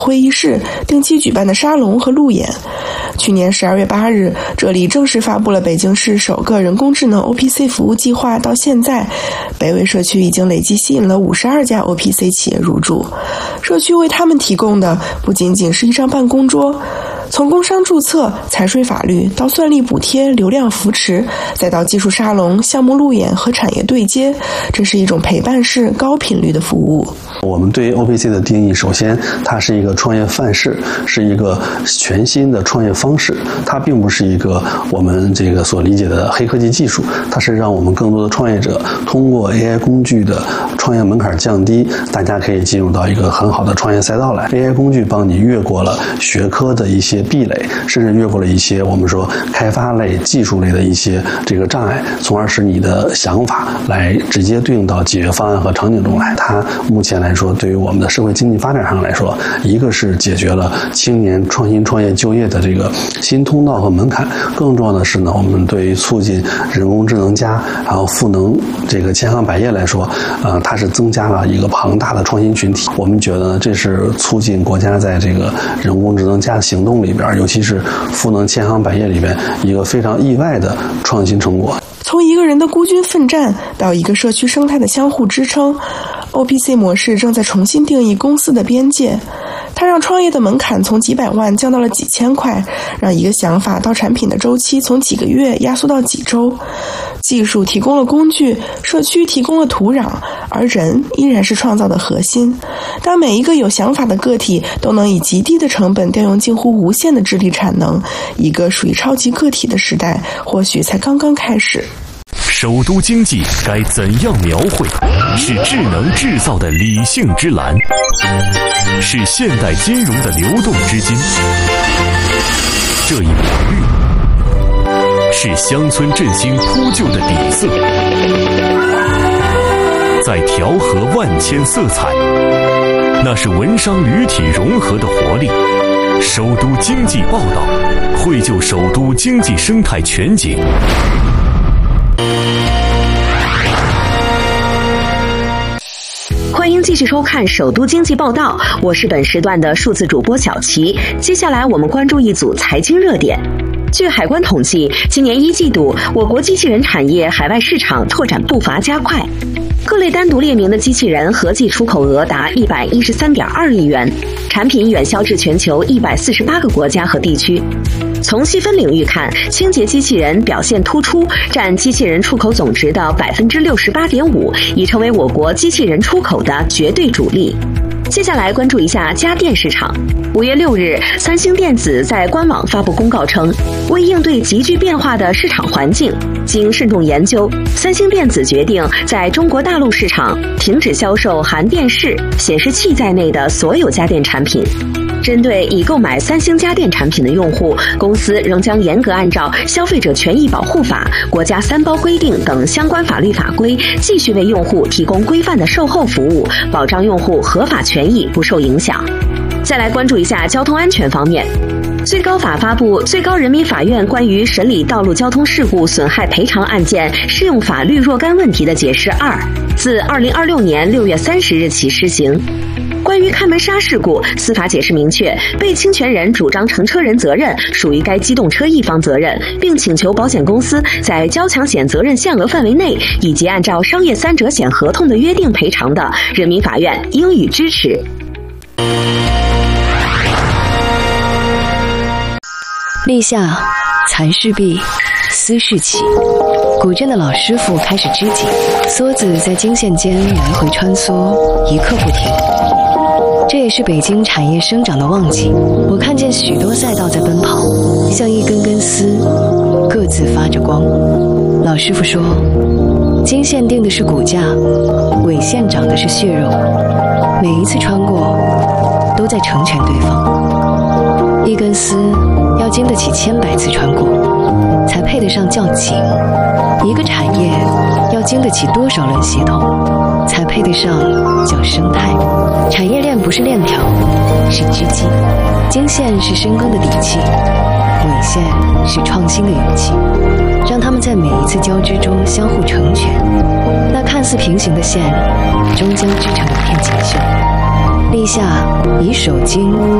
会议室定期举办的沙龙和路演。去年12月8日，这里正式发布了北京市首个人工智能 OPC 服务计划。到现在，北纬社区已经累计吸引了52家 OPC 企业入驻。社区为他们提供的不仅仅是一张办公桌，从工商注册、财税法律到算力补贴、流量扶持，再到技术沙龙、项目路演和产业对接，这是一种陪伴式、高频率的服务。 我们对于 OPC 的定义，首先它是一个创业范式，是一个全新的创业方式，它并不是一个我们这个所理解的黑科技技术，它是让我们更多的创业者通过 AI 工具的创业门槛降低，大家可以进入到一个很好的创业赛道来。AI 工具帮你越过了学科的一些壁垒，甚至越过了一些我们说开发类、技术类的一些这个障碍，从而使你的想法来直接对应到解决方案和场景中来。它目前来说，对于我们的社会经济发展上来说，一个是解决了青年创新创业就业的这个新通道和门槛，更重要的是呢，我们对于促进人工智能加，然后赋能这个千行百业来说，它是增加了一个庞大的创新群体。我们觉得这是促进国家在这个人工智能加行动里边，尤其是赋能千行百业里边一个非常意外的创新成果。 从一个人的孤军奋战到一个社区生态的相互支撑， OPC 模式正在重新定义公司的边界。它让创业的门槛从几百万降到了几千块，让一个想法到产品的周期从几个月压缩到几周。技术提供了工具，社区提供了土壤，而人依然是创造的核心。当每一个有想法的个体都能以极低的成本调用近乎无限的智力产能，一个属于超级个体的时代或许才刚刚开始。 首都经济该怎样描绘？是智能制造的理性之蓝，是现代金融的流动资金。这一抹绿，是乡村振兴铺就的底色。在调和万千色彩，那是文商旅体融合的活力。首都经济报道，绘就首都经济生态全景。 欢迎继续收看首都经济报道，我是本时段的数字主播小齐。接下来我们关注一组财经热点。据海关统计，今年1季度，我国机器人产业海外市场拓展步伐加快，各类单独列明的机器人合计出口额达113.2亿元，产品远销至全球148个国家和地区。从细分领域看，清洁机器人表现突出，占机器人出口总值的68.5%，已成为我国机器人出口的绝对主力。接下来关注一下家电市场。5月6日，三星电子在官网发布公告称，为应对急剧变化的市场环境，经慎重研究，三星电子决定在中国大陆市场停止销售含电视、显示器在内的所有家电产品。针对已购买三星家电产品的用户，公司仍将严格按照《消费者权益保护法》、国家3包规定等相关法律法规，继续为用户提供规范的售后服务，保障用户合法权益不受影响。再来关注一下交通安全方面。最高法发布《最高人民法院关于审理道路交通事故损害赔偿案件适用法律若干问题的解释2》，自2026年6月30日起施行。关于开门砂事故，司法解释明确，被侵权人主张乘车人责任属于该机动车一方责任，并请求保险公司在交强险责任限额范围内，以及按照商业3者险合同的约定赔偿的，人民法院应予支持。 立夏，蚕事毕，丝事起。古镇的老师傅开始织锦，梭子在经线间来回穿梭，一刻不停。这也是北京产业生长的旺季，我看见许多赛道在奔跑，像一根根丝，各自发着光。老师傅说，经线定的是骨架，纬线长的是血肉，每一次穿过，都在成全对方。一根丝要经得起千百次穿过，才配得上叫紧；一个产业要经得起多少轮协同，才配得上叫生态。产业链不是链条，是织机；经线是深耕的底气，纬线是创新的勇气。让他们在每一次交织中相互成全，那看似平行的线，终将织成一片锦绣。 立夏以手巾